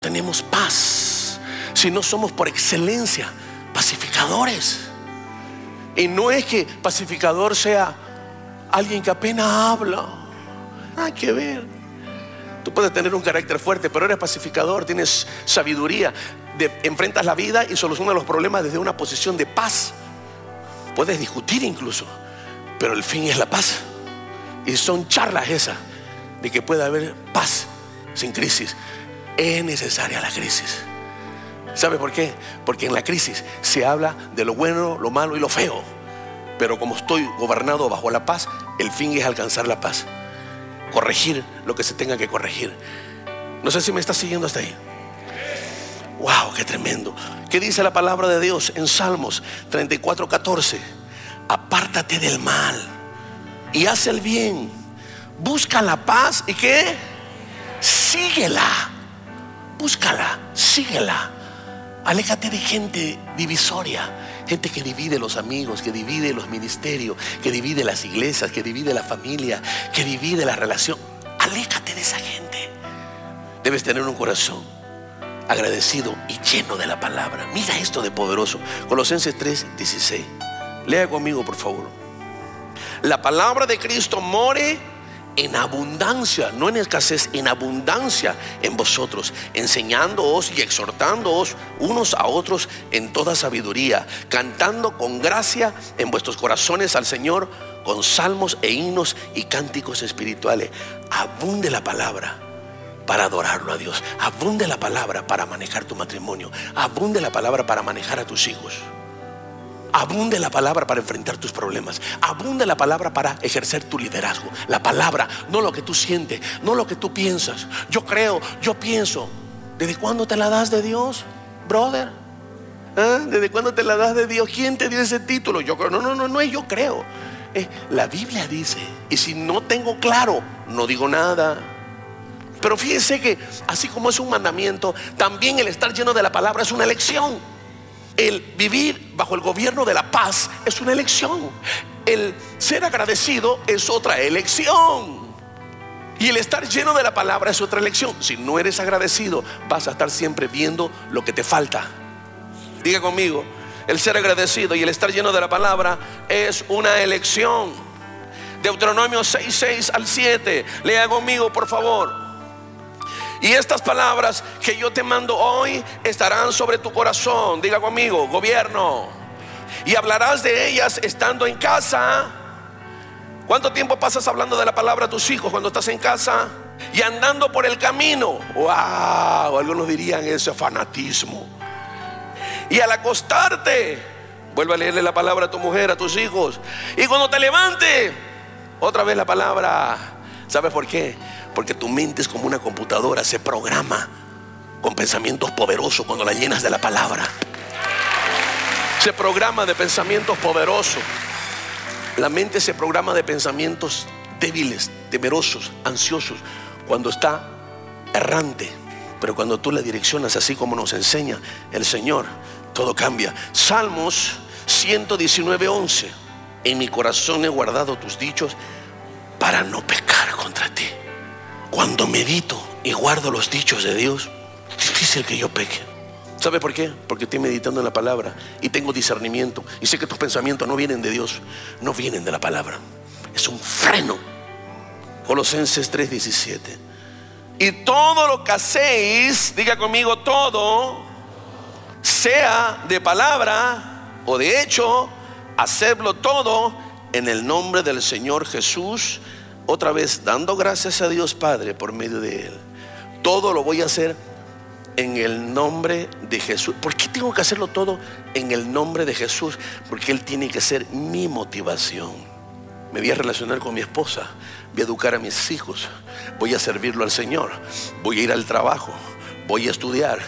tenemos paz, si no somos por excelencia pacificadores? Y no es que pacificador sea alguien que apenas habla. Hay que ver. Tú puedes tener un carácter fuerte, pero eres pacificador, tienes sabiduría, enfrentas la vida y solucionas los problemas desde una posición de paz. Puedes discutir incluso, pero el fin es la paz. Y son charlas esas de que puede haber paz sin crisis. Es necesaria la crisis. ¿Sabe por qué? Porque en la crisis se habla de lo bueno, lo malo y lo feo. Pero como estoy gobernado bajo la paz, el fin es alcanzar la paz, corregir lo que se tenga que corregir. No sé si me está siguiendo hasta ahí. Wow, qué tremendo. ¿Qué dice la palabra de Dios en Salmos 34:14? Apártate del mal y haz el bien, busca la paz y ¿qué? Síguela. Búscala, síguela. Aléjate de gente divisoria, gente que divide los amigos, que divide los ministerios, que divide las iglesias, que divide la familia, que divide la relación. Aléjate de esa gente. Debes tener un corazón agradecido y lleno de la palabra. Mira esto de poderoso. Colosenses 3:16. Lea conmigo, por favor. La palabra de Cristo more en abundancia, no en escasez, en abundancia en vosotros, enseñándoos y exhortándoos unos a otros en toda sabiduría, cantando con gracia en vuestros corazones al Señor con salmos e himnos y cánticos espirituales. Abunde la palabra para adorarlo a Dios. Abunde la palabra para manejar tu matrimonio. Abunde la palabra para manejar a tus hijos. Abunde la palabra para enfrentar tus problemas. Abunde la palabra para ejercer tu liderazgo. La palabra, no lo que tú sientes, no lo que tú piensas. Yo creo, yo pienso. ¿Desde cuándo te la das de Dios, brother? ¿Desde cuándo te la das de Dios? ¿Quién te dio ese título? Yo creo. No es yo creo. La Biblia dice. Y si no tengo claro, no digo nada. Pero fíjense que así como es un mandamiento, también el estar lleno de la palabra es una elección. El vivir bajo el gobierno de la paz es una elección. El ser agradecido es otra elección. Y el estar lleno de la palabra es otra elección. Si no eres agradecido, vas a estar siempre viendo lo que te falta. Diga conmigo, el ser agradecido y el estar lleno de la palabra es una elección. Deuteronomio 6:6 al 7. Lea conmigo, por favor. Y estas palabras que yo te mando hoy estarán sobre tu corazón. Diga conmigo, gobierno. Y hablarás de ellas estando en casa. ¿Cuánto tiempo pasas hablando de la palabra a tus hijos cuando estás en casa? Y andando por el camino. Wow, algunos dirían eso es fanatismo. Y al acostarte, vuelve a leerle la palabra a tu mujer, a tus hijos. Y cuando te levantes, otra vez la palabra. ¿Sabes por qué? Porque tu mente es como una computadora, se programa con pensamientos poderosos cuando la llenas de la palabra. Se programa de pensamientos poderosos. La mente se programa de pensamientos débiles, temerosos, ansiosos, cuando está errante. Pero cuando tú la direccionas así como nos enseña el Señor, todo cambia. Salmos 119:11. En mi corazón he guardado tus dichos para no pecar contra ti. Cuando medito y guardo los dichos de Dios, es difícil que yo peque. ¿Sabe por qué? Porque estoy meditando en la palabra y tengo discernimiento y sé que tus pensamientos no vienen de Dios, no vienen de la palabra. Es un freno. Colosenses 3:17. Y todo lo que hacéis, diga conmigo, todo, sea de palabra o de hecho, hacedlo todo en el nombre del Señor Jesús. Otra vez, dando gracias a Dios Padre por medio de Él. Todo lo voy a hacer en el nombre de Jesús. ¿Por qué tengo que hacerlo todo en el nombre de Jesús? Porque Él tiene que ser mi motivación. Me voy a relacionar con mi esposa, voy a educar a mis hijos, voy a servirlo al Señor, voy a ir al trabajo, voy a estudiar,